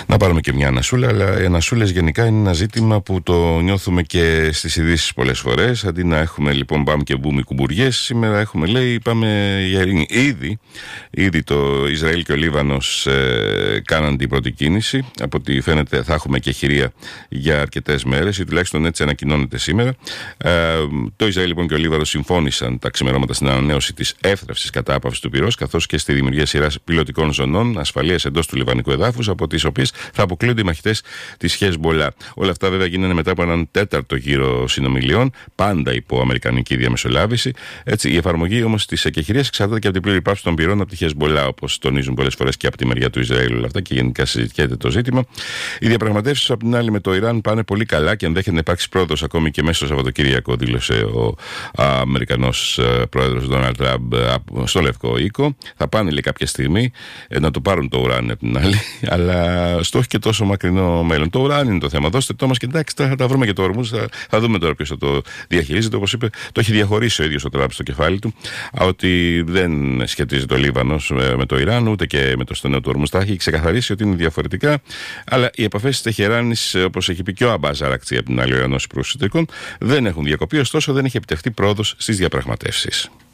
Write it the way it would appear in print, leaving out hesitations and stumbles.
Να πάρουμε και μια ανασούλα, αλλά οι ανασούλες γενικά είναι ένα ζήτημα που το νιώθουμε και στις ειδήσεις πολλές φορές. Αντί να έχουμε λοιπόν πάμε και μπούμε κουμπουριές, σήμερα έχουμε λέει πάμε για ειρήνη. Ήδη το Ισραήλ και ο Λίβανος κάναν την πρώτη κίνηση. Από ό,τι φαίνεται θα έχουμε και χειρία για αρκετές μέρες, ή τουλάχιστον έτσι ανακοινώνεται σήμερα. Το Ισραήλ λοιπόν και ο Λίβανος συμφώνησαν τα ξημερώματα στην ανανέωση της εύθραυσης κατάπαυσης του πυρός, καθώς και στη δημιουργία σειράς πιλωτικών ζωνών ασφαλείας εντός του λιβανικού εδάφους, από τις οποίες θα αποκλείονται οι μαχητές της Χεσμπολά. Όλα αυτά βέβαια γίνανε μετά από έναν τέταρτο γύρο συνομιλιών, πάντα υπό αμερικανική διαμεσολάβηση. Έτσι, η εφαρμογή όμως της εκεχηρίας εξαρτάται και από την πλήρη πάυση των πυρών από τη Χεσμπολά, όπως τονίζουν πολλές φορές και από τη μεριά του Ισραήλ όλα αυτά, και γενικά συζητιέται το ζήτημα. Οι διαπραγματεύσεις από την άλλη με το Ιράν πάνε πολύ καλά και ενδέχεται να υπάρξει πρόοδος ακόμη και μέσα στο Σαββατοκύριακο, δήλωσε ο Αμερικανός πρόεδρος Ντόναλντ Τραμπ στο Λευκό Οίκο. Θα πάνε λέει κάποια στιγμή να το πάρουν το ουράνιο από την άλλη, αλλά στο όχι και τόσο μακρινό μέλλον. Το ουράνιο είναι το θέμα. Δώστε το μας και εντάξει, θα τα βρούμε και το Ορμούζ. Θα δούμε τώρα ποιος θα το διαχειρίζεται. Όπως είπε, το έχει διαχωρίσει ο ίδιος ο Τραμπ στο κεφάλι του, ότι δεν σχετίζεται ο Λίβανος με το Ιράν, ούτε και με το στενό του Ορμούζ. Τα έχει ξεκαθαρίσει ότι είναι διαφορετικά, αλλά οι επαφές της Τεχεράνης, όπως έχει πει και ο Αμπάζ Αρακτσί από την άλλη, ο Ιρανός υπουργός εξωτερικών, δεν έχουν διακοπεί, ωστόσο δεν έχει επιτευχθεί πρόοδος στις διαπραγματεύσεις.